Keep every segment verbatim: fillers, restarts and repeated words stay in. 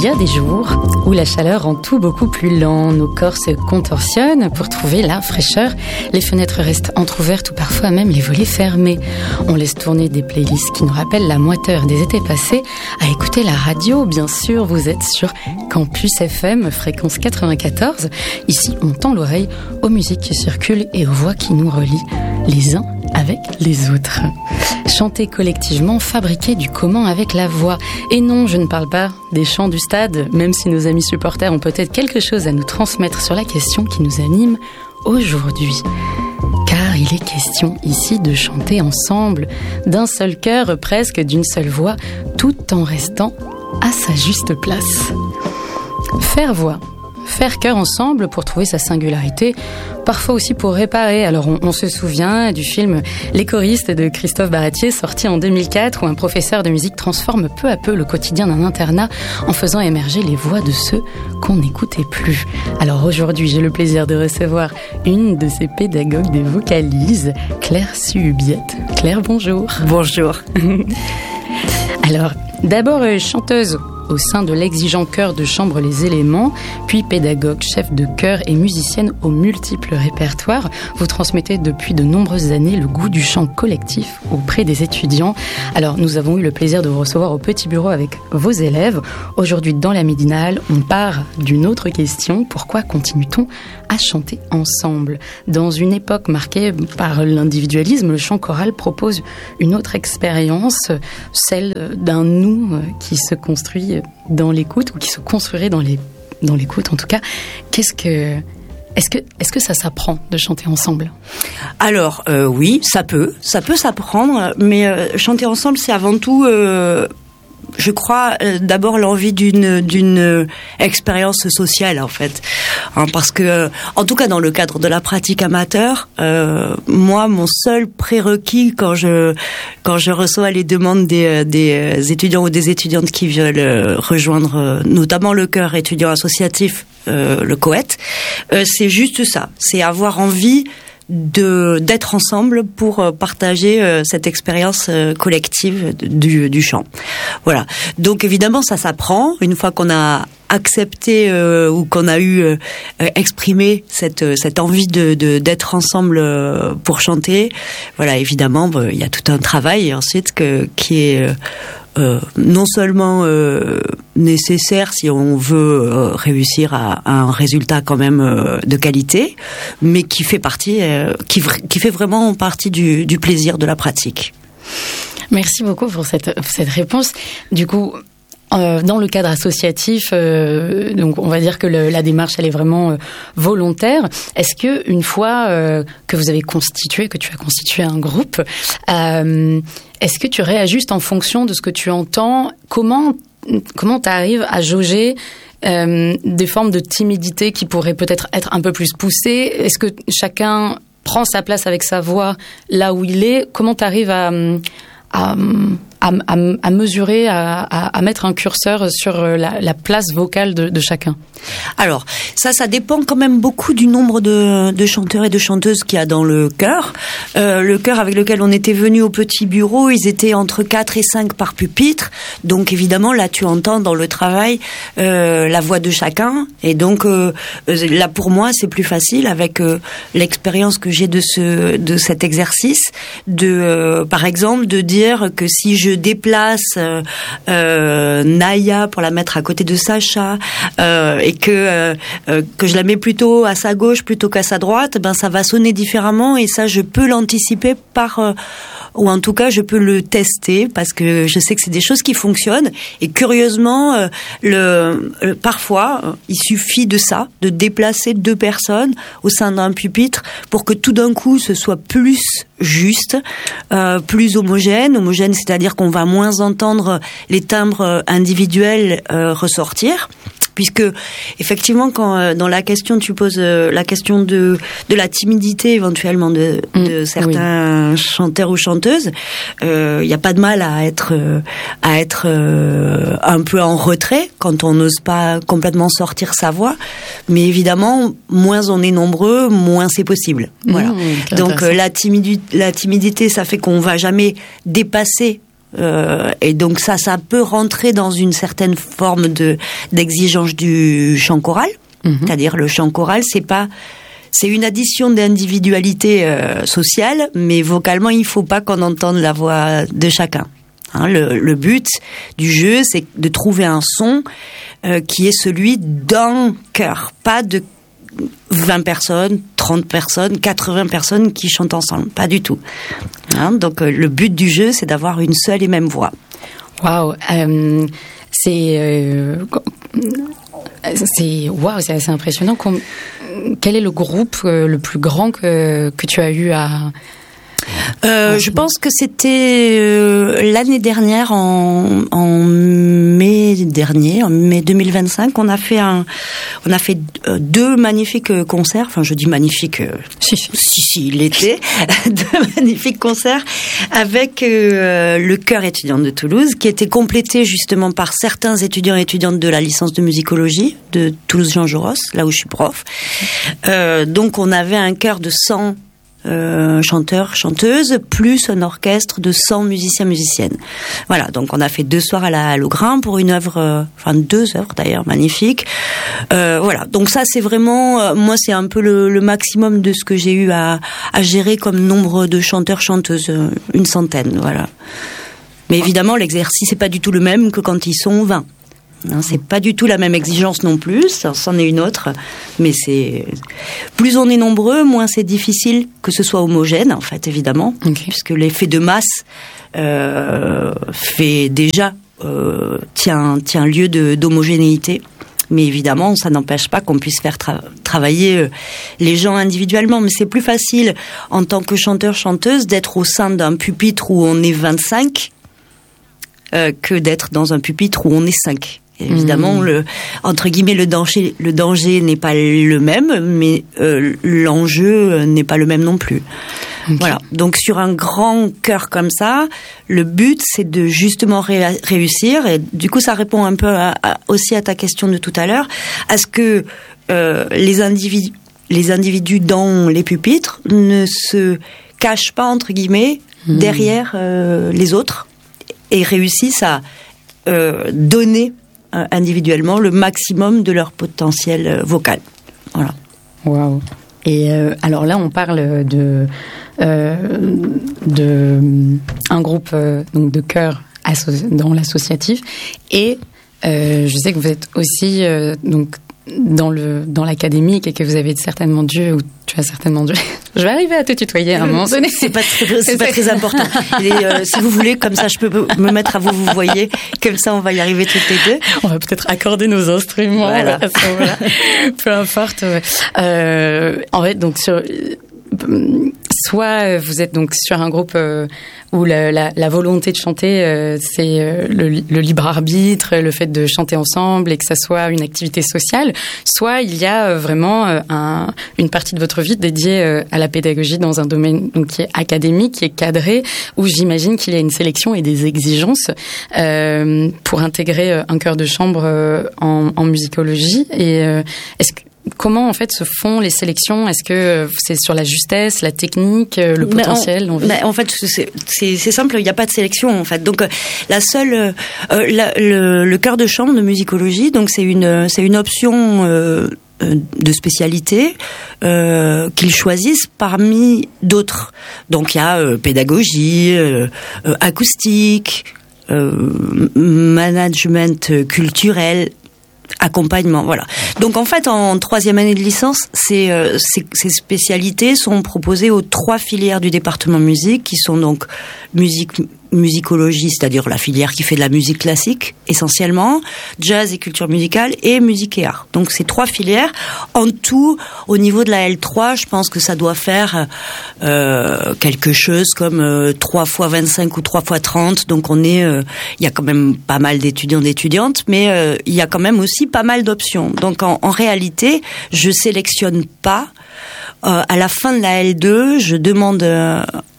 y a des jours où la chaleur rend tout beaucoup plus lent. Nos corps se contorsionnent pour trouver la fraîcheur. Les fenêtres restent entr'ouvertes ou parfois même les volets fermés. On laisse tourner des playlists qui nous rappellent la moiteur des étés passés. À écouter la radio, bien sûr, vous êtes sur Campus F M, fréquence quatre-vingt-quatorze. Ici, on tend l'oreille aux musiques qui circulent et aux voix qui nous relient les uns avec les autres. Chanter collectivement, fabriquer du commun avec la voix. Et non, je ne parle pas des chants du stade, même si nos amis supporters ont peut-être quelque chose à nous transmettre sur la question qui nous anime aujourd'hui. Car il est question ici de chanter ensemble, d'un seul cœur, presque d'une seule voix, tout en restant à sa juste place. Faire voix. Faire cœur ensemble pour trouver sa singularité, parfois aussi pour réparer. Alors on, on se souvient du film Les choristes de Christophe Baratier, sorti en deux mille quatre, où un professeur de musique transforme peu à peu le quotidien d'un internat en faisant émerger les voix de ceux qu'on n'écoutait plus. Alors aujourd'hui, j'ai le plaisir de recevoir une de ces pédagogues des vocalises, Claire Suhubiette. Claire, bonjour. Bonjour. Alors, d'abord euh, chanteuse au sein de l'exigeant chœur de chambre Les Éléments, puis pédagogue, chef de chœur et musicienne aux multiples répertoires. Vous transmettez depuis de nombreuses années le goût du chant collectif auprès des étudiants. Alors, nous avons eu le plaisir de vous recevoir au petit bureau avec vos élèves. Aujourd'hui, dans la Midinale, on part d'une autre question. Pourquoi continue-t-on à chanter ensemble ? Dans une époque marquée par l'individualisme, le chant choral propose une autre expérience, celle d'un nous qui se construit dans l'écoute, ou qui se construirait dans, les, dans l'écoute en tout cas. Qu'est-ce que, est-ce que, est-ce que ça s'apprend de chanter ensemble ? Alors euh, oui, ça peut, ça peut s'apprendre, mais euh, chanter ensemble, c'est avant tout, euh, je crois, euh, d'abord l'envie d'une d'une euh, expérience sociale en fait, hein, parce que, euh, en tout cas dans le cadre de la pratique amateur, euh, moi mon seul prérequis quand je quand je reçois les demandes des des étudiants ou des étudiantes qui veulent rejoindre euh, notamment le chœur étudiant associatif, euh, le COET, euh, c'est juste ça, c'est avoir envie de d'être ensemble pour partager euh, cette expérience euh, collective du du chant. Voilà. Donc évidemment ça s'apprend une fois qu'on a accepté euh, ou qu'on a eu euh, exprimé cette cette envie de, de d'être ensemble euh, pour chanter. Voilà, évidemment, bah, il y a tout un travail ensuite que qui est euh, Euh, non seulement euh, nécessaire si on veut euh, réussir à, à un résultat quand même euh, de qualité, mais qui fait partie, euh, qui, qui fait vraiment partie du, du plaisir de la pratique. Merci beaucoup pour cette, pour cette réponse. Du coup, Euh, dans le cadre associatif, euh, donc on va dire que le, la démarche elle est vraiment euh, volontaire. Est-ce que une fois euh, que vous avez constitué, que tu as constitué un groupe, euh, est-ce que tu réajustes en fonction de ce que tu entends ? Comment comment t'arrives à jauger euh, des formes de timidité qui pourraient peut-être être un peu plus poussées ? Est-ce que chacun prend sa place avec sa voix là où il est ? Comment t'arrives à à À, à, à mesurer, à, à, à mettre un curseur sur la, la place vocale de, de chacun ? Alors, ça, ça dépend quand même beaucoup du nombre de, de chanteurs et de chanteuses qu'il y a dans le chœur. Euh, le chœur avec lequel on était venu au petit bureau, ils étaient entre quatre et cinq par pupitre. Donc, évidemment, là, tu entends dans le travail euh, la voix de chacun. Et donc, euh, là, pour moi, c'est plus facile avec euh, l'expérience que j'ai de ce de cet exercice, de, euh, par exemple, de dire que si je déplace euh, euh, Naya pour la mettre à côté de Sacha euh, et que euh, euh, que je la mets plutôt à sa gauche plutôt qu'à sa droite, ben ça va sonner différemment et ça je peux l'anticiper par euh, ou en tout cas je peux le tester parce que je sais que c'est des choses qui fonctionnent et curieusement euh, le, le parfois euh, il suffit de ça, de déplacer deux personnes au sein d'un pupitre pour que tout d'un coup ce soit plus juste, euh, plus homogène, homogène c'est-à-dire qu'on va moins entendre les timbres individuels euh, ressortir. Puisque effectivement, quand euh, dans la question tu poses euh, la question de de la timidité éventuellement de, de mmh, certains oui. chanteurs ou chanteuses, il euh, y a pas de mal à être euh, à être euh, un peu en retrait quand on n'ose pas complètement sortir sa voix. Mais évidemment, moins on est nombreux, moins c'est possible. Voilà. Mmh, Donc euh, la timidité, la timidité, ça fait qu'on va jamais dépasser Euh, et donc ça, ça peut rentrer dans une certaine forme de d'exigence du chant choral. Mmh. C'est-à-dire le chant choral, c'est pas, c'est une addition d'individualité euh, sociale, mais vocalement, il faut pas qu'on entende la voix de chacun. Hein, le, le but du jeu, c'est de trouver un son euh, qui est celui d'un chœur, pas de vingt personnes, trente personnes, quatre-vingts personnes qui chantent ensemble, pas du tout. Hein, donc euh, le but du jeu, c'est d'avoir une seule et même voix. Waouh, euh, c'est euh, c'est waouh, c'est assez impressionnant. Quel est le groupe euh, le plus grand que que tu as eu à Euh, je pense que c'était euh, l'année dernière, en, en mai dernier, en mai deux mille vingt-cinq, on a fait un, on a fait euh, deux magnifiques concerts. Enfin, je dis magnifiques, euh, si, si, si, l'été, deux magnifiques concerts avec euh, le chœur étudiant de Toulouse, qui était complété justement par certains étudiants et étudiantes de la licence de musicologie de Toulouse Jean Jaurès, là où je suis prof. Euh, donc, on avait un chœur de cent Euh, chanteurs, chanteuses, plus un orchestre de cent musiciens, musiciennes. Voilà, donc on a fait deux soirs à la à Logrin pour une œuvre, euh, enfin deux œuvres d'ailleurs, magnifiques. Euh, voilà, donc ça c'est vraiment, euh, moi c'est un peu le, le maximum de ce que j'ai eu à, à gérer comme nombre de chanteurs, chanteuses, euh, une centaine, voilà. Mais évidemment l'exercice n'est pas du tout le même que quand ils sont vingt. Hein, c'est pas du tout la même exigence non plus, ça, c'en est une autre, mais c'est plus on est nombreux, moins c'est difficile que ce soit homogène en fait évidemment, okay. Puisque l'effet de masse euh, fait déjà euh, tient tient lieu de d'homogénéité, mais évidemment ça n'empêche pas qu'on puisse faire tra- travailler les gens individuellement, mais c'est plus facile en tant que chanteur chanteuse d'être au sein d'un pupitre où on est vingt-cinq euh, que d'être dans un pupitre où on est cinq. Évidemment, mmh. le, entre guillemets, le danger, le danger n'est pas le même, mais euh, l'enjeu n'est pas le même non plus. Okay. Voilà. Donc, sur un grand chœur comme ça, le but, c'est de justement ré- réussir. Et du coup, ça répond un peu à, à, aussi à ta question de tout à l'heure. À ce que euh, les individus, les individus dans les pupitres ne se cachent pas, entre guillemets, mmh. derrière euh, les autres et réussissent à euh, donner individuellement le maximum de leur potentiel vocal. Voilà. Waouh. Et euh, alors là, on parle de euh, de un groupe euh, donc de chœur asso- dans l'associatif, et euh, je sais que vous êtes aussi euh, donc dans le dans l'académique et que vous avez certainement dû, ou tu as certainement dû, je vais arriver à te tutoyer à un moment donné. C'est pas très, c'est pas très important. Et euh, si vous voulez, comme ça, je peux me mettre à vous, vous voyez, comme ça, on va y arriver toutes les deux. On va peut-être accorder nos instruments. Voilà. À ce moment-là. Peu importe. Euh, en fait, donc sur soit vous êtes donc sur un groupe euh, où la, la, la volonté de chanter, euh, c'est euh, le, le libre arbitre, le fait de chanter ensemble et que ça soit une activité sociale, soit il y a euh, vraiment euh, un, une partie de votre vie dédiée euh, à la pédagogie dans un domaine donc, qui est académique, qui est cadré, où j'imagine qu'il y a une sélection et des exigences euh, pour intégrer euh, un chœur de chambre euh, en, en musicologie. Et euh, est-ce que comment en fait se font les sélections? Est-ce que c'est sur la justesse, la technique, le potentiel? En, en fait, c'est, c'est, c'est simple, il n'y a pas de sélection en fait. Donc la seule, euh, la, le, le chœur de chambre de musicologie, donc c'est une, c'est une option euh, de spécialité euh, qu'ils choisissent parmi d'autres. Donc il y a euh, pédagogie, euh, euh, acoustique, euh, management culturel, accompagnement, voilà. Donc en fait, en troisième année de licence, ces, euh, ces, ces spécialités sont proposées aux trois filières du département musique, qui sont donc musique, musicologie, c'est-à-dire la filière qui fait de la musique classique essentiellement, jazz et culture musicale, et musique et art. Donc ces trois filières, en tout, au niveau de la L trois, je pense que ça doit faire euh, quelque chose comme euh, trois fois vingt-cinq ou trois fois trente. Donc on est, il euh, y a quand même pas mal d'étudiants, d'étudiantes, mais il euh, y a quand même aussi pas mal d'options. Donc en, en réalité, je sélectionne pas euh, à la fin de la L deux, je demande euh,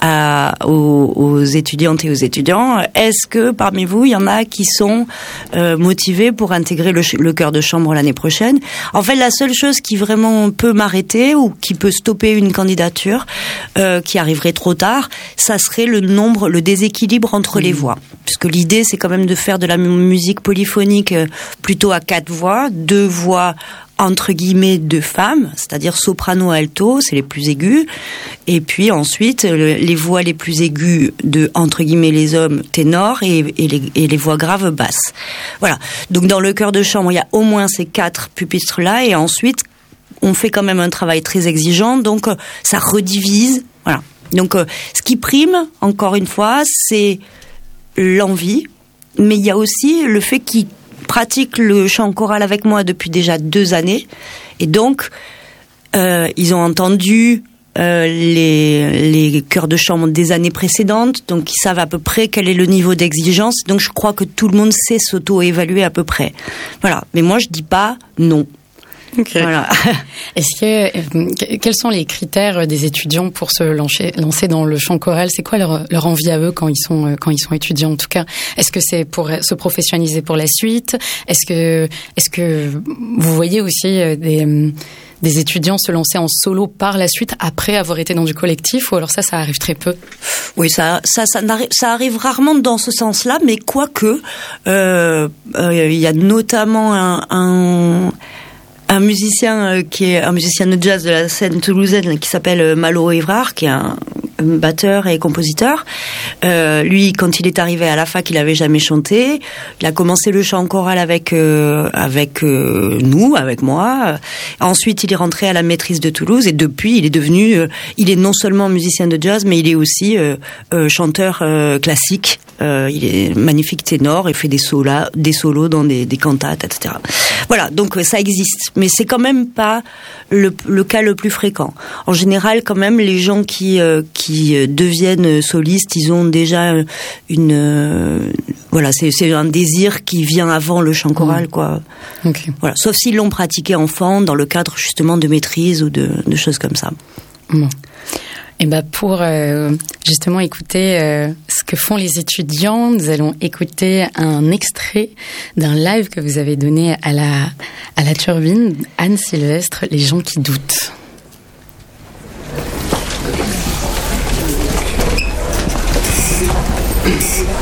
à, aux, aux étudiantes et aux étudiants, est-ce que parmi vous, il y en a qui sont euh, motivés pour intégrer le, le chœur de chambre l'année prochaine? En fait, la seule chose qui vraiment peut m'arrêter ou qui peut stopper une candidature euh, qui arriverait trop tard, ça serait le nombre, le déséquilibre entre mmh. les voix. Puisque l'idée, c'est quand même de faire de la musique polyphonique euh, plutôt à quatre voix, deux voix entre guillemets de femmes, c'est-à-dire soprano, alto, c'est les plus aigus, et puis ensuite le, les voix les plus aiguës de entre guillemets les hommes ténors et, et, les, et les voix graves basses. Voilà. Donc dans le chœur de chambre, il y a au moins ces quatre pupitres là, et ensuite on fait quand même un travail très exigeant, donc ça redivise. Voilà. Donc ce qui prime, encore une fois, c'est l'envie, mais il y a aussi le fait qu'ils pratiquent le chant choral avec moi depuis déjà deux années, et donc euh, ils ont entendu euh, les, les chœurs de chambre des années précédentes, donc ils savent à peu près quel est le niveau d'exigence, donc je crois que tout le monde sait s'auto-évaluer à peu près. Voilà, mais moi je dis pas non. Okay. Voilà. Est-ce que euh, quels sont les critères des étudiants pour se lancer, lancer dans le chant choral? C'est quoi leur, leur envie à eux quand ils sont euh, quand ils sont étudiants en tout cas? Est-ce que c'est pour se professionnaliser pour la suite? Est-ce que est-ce que vous voyez aussi euh, des des étudiants se lancer en solo par la suite après avoir été dans du collectif, ou alors ça, ça arrive très peu? Oui, ça, ça, ça, arrive, ça arrive rarement dans ce sens-là, mais quoique, euh, euh, il y a notamment un, un un musicien qui est un musicien de jazz de la scène toulousaine qui s'appelle Malo Évrard, qui est un batteur et compositeur. Euh, lui, quand il est arrivé à la fac, il avait jamais chanté. Il a commencé le chant choral avec euh, avec euh, nous, avec moi. Ensuite, il est rentré à la maîtrise de Toulouse, et depuis, il est devenu, euh, il est non seulement musicien de jazz, mais il est aussi euh, euh, chanteur euh, classique. Euh, il est magnifique ténor, il fait des solos, des solos dans des, des cantates, et cetera. Voilà, donc ça existe, mais c'est quand même pas le, le cas le plus fréquent. En général, quand même, les gens qui euh, qui deviennent solistes, ils ont déjà une euh, voilà, c'est c'est un désir qui vient avant le chant choral, quoi. Okay. Voilà, sauf s'ils l'ont pratiqué enfant dans le cadre justement de maîtrise ou de, de choses comme ça. Bon. Et ben pour euh, justement écouter euh, ce que font les étudiants, nous allons écouter un extrait d'un live que vous avez donné à la à la Turbine, Anne Sylvestre, Les gens qui doutent.